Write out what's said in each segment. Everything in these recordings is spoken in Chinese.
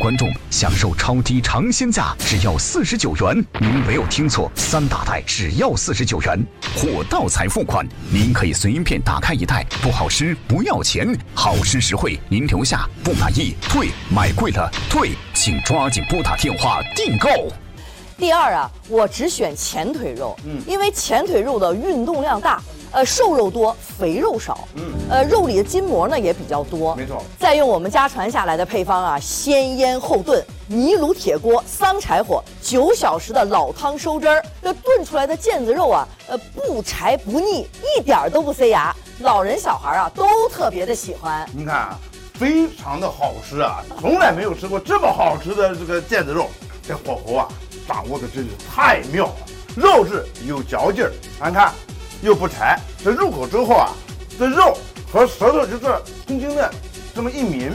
观众享受超低尝鲜价，只要49元。您没有听错，3大袋只要49元，货到才付款。您可以随便打开一袋，不好吃不要钱，好吃实惠，您留下，不满意退，买贵了退，请抓紧拨打电话订购。 第二啊，我只选前腿肉，因为前腿肉的运动量大，瘦肉多，肥肉少，肉里的筋膜呢也比较多， 没错。 再用我们家传下来的配方啊，先腌后炖，泥炉铁锅桑柴火，9小时的老汤收汁儿，这炖出来的腱子肉啊，不柴不腻，一点都不塞牙，老人小孩啊都特别的喜欢。 你看啊，非常的好吃啊，从来没有吃过这么好吃的这个腱子肉，这火候啊掌握的真是太妙了，肉质有嚼劲儿，咱看又不柴，这入口之后啊，这肉和舌头就是轻轻的这么一抿，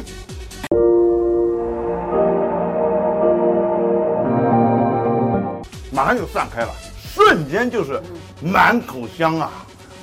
马上就散开了，瞬间就是满口香啊。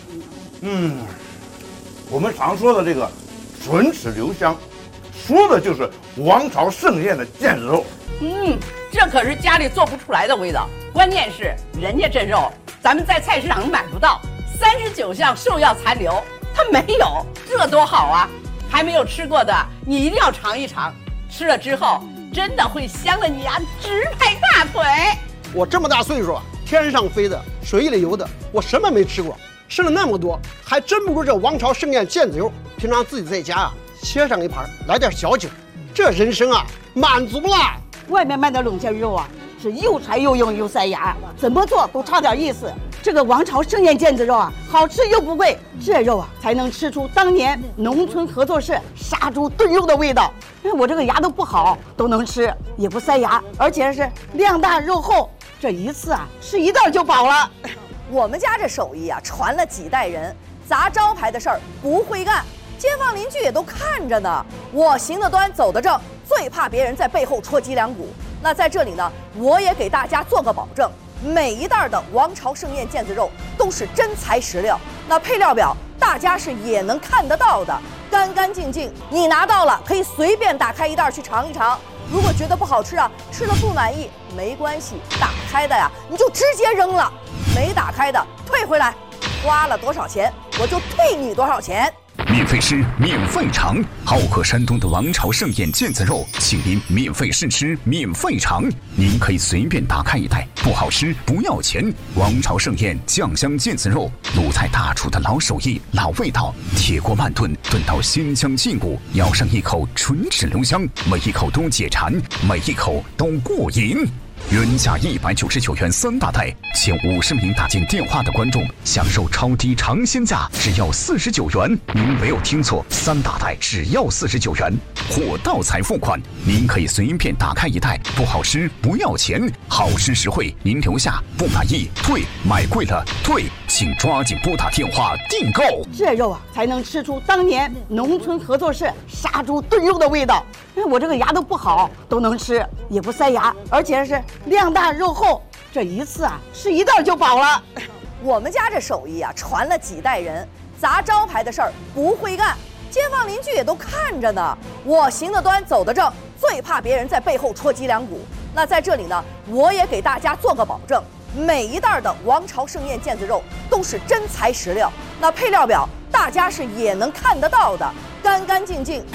我们常说的这个唇齿留香，说的就是王朝盛宴的腱子肉。 这可是家里做不出来的味道。关键是人家这肉咱们在菜市场买不到，39项兽药残留它没有，这多好啊！还没有吃过的你一定要尝一尝，吃了之后真的会香的你呀直拍大腿。 我这么大岁数啊，天上飞的水里游的，我什么没吃过，吃了那么多，还真不如这王朝盛宴腱子肉。平常自己在家啊，切上一盘，来点小酒，这人生啊满足了。 外面卖的冷腱肉啊，是又柴又硬又塞牙，怎么做都差点意思。这个王朝盛宴腱子肉啊，好吃又不贵，这肉啊才能吃出当年农村合作社杀猪炖肉的味道。我这个牙都不好，都能吃，也不塞牙，而且是量大肉厚，这一次啊吃一袋就饱了。 我们家这手艺啊，传了几代人，砸招牌的事儿不会干，街坊邻居也都看着呢。我行得端，走得正，最怕别人在背后戳脊梁骨。那在这里呢，我也给大家做个保证，每一袋的王朝盛宴腱子肉都是真材实料。那配料表大家是也能看得到的，干干净净。你拿到了可以随便打开一袋去尝一尝。如果觉得不好吃啊，吃了不满意没关系，打开的呀你就直接扔了，没打开的退回来，花了多少钱我就退你多少钱。 免费吃，免费尝，好客山东的王朝盛宴腱子肉，请您免费试吃，免费尝。您可以随便打开一袋，不好吃不要钱。王朝盛宴酱香腱子肉，鲁菜大厨的老手艺、老味道，铁锅慢炖，炖到鲜香劲骨，咬上一口唇齿留香，每一口都解馋，每一口都过瘾。原价199元3大袋，前50名打进电话的观众享受超低尝鲜价，只要49元。您没有听错，3大袋只要49元，货到才付款。您可以随便打开一袋，不好吃不要钱，好吃实惠，您留下，不满意退，买贵了退，请抓紧拨打电话订购。 这肉啊才能吃出当年农村合作社杀猪炖肉的味道。我这个牙都不好，都能吃，也不塞牙，而且是量大肉厚，这一次啊吃一袋就饱了。 我们家这手艺啊传了几代人，砸招牌的事儿不会干，街坊邻居也都看着呢。我行得端，走得正，最怕别人在背后戳脊梁骨。那在这里呢，我也给大家做个保证，每一袋的王朝盛宴腱子肉都是真材实料。那配料表大家是也能看得到的，干干净净。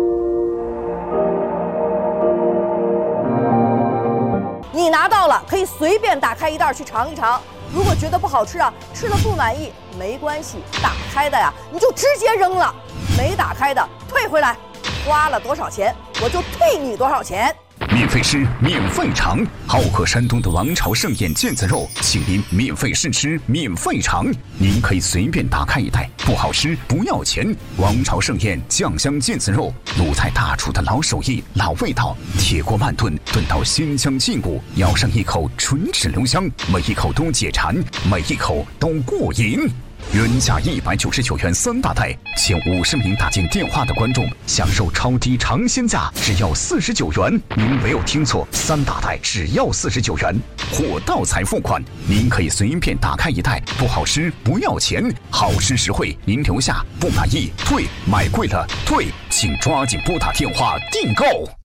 你拿到了可以随便打开一袋去尝一尝。如果觉得不好吃啊，吃了不满意没关系，打开的呀你就直接扔了，没打开的退回来，花了多少钱我就退你多少钱。 免费吃，免费尝，好客山东的王朝盛宴腱子肉，请您免费试吃，免费尝。您可以随便打开一袋，不好吃不要钱。王朝盛宴酱香腱子肉，鲁菜大厨的老手艺、老味道，铁锅慢炖，炖到鲜香劲骨，咬上一口唇齿留香，每一口都解馋，每一口都过瘾。原价199元3大袋，前50名打进电话的观众享受超低尝鲜价，只要49元。您没有听错，3大袋只要49元，货到才付款。您可以随便打开一袋，不好吃不要钱，好吃实惠，您留下，不满意退，买贵了退，请抓紧拨打电话订购。